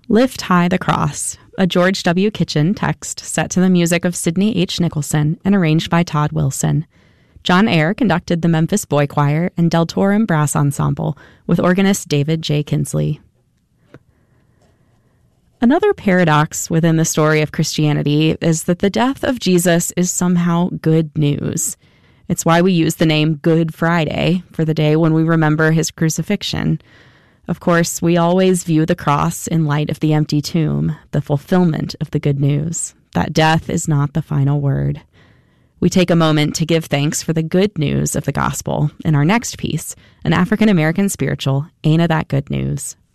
Lift High the Cross, a George W. Kitchen text set to the music of Sidney H. Nicholson and arranged by Todd Wilson. John Ayer conducted the Memphis Boy Choir and Deltorum Brass Ensemble with organist David J. Kinsley. Another paradox within the story of Christianity is that the death of Jesus is somehow good news. It's why we use the name Good Friday for the day when we remember his crucifixion. Of course, we always view the cross in light of the empty tomb, the fulfillment of the good news, that death is not the final word. We take a moment to give thanks for the good news of the gospel in our next piece, an African-American spiritual, Ain't a That Good News?